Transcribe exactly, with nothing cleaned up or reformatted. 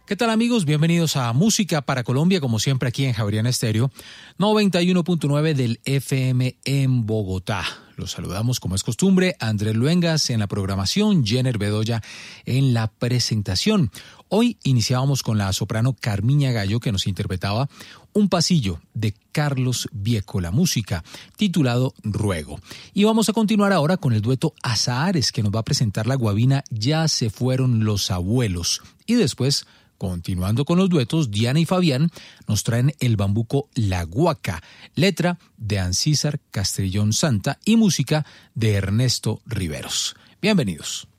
¿Qué tal, amigos? Bienvenidos a Música para Colombia, como siempre aquí en Javeriana Estéreo, noventa y uno punto nueve del F M en Bogotá. Los saludamos como es costumbre, Andrés Luengas en la programación, Jenner Bedoya en la presentación. Hoy iniciábamos con la soprano Carmiña Gallo, que nos interpretaba un pasillo de Carlos Vieco, la música, titulado Ruego. Y vamos a continuar ahora con el dueto Azahares, que nos va a presentar la guabina Ya se fueron los abuelos. Y después, continuando con los duetos, Diana y Fabián nos traen el bambuco La Guaca, letra de Ancísar Castrillón Santa y música de Ernesto Riveros. Bienvenidos.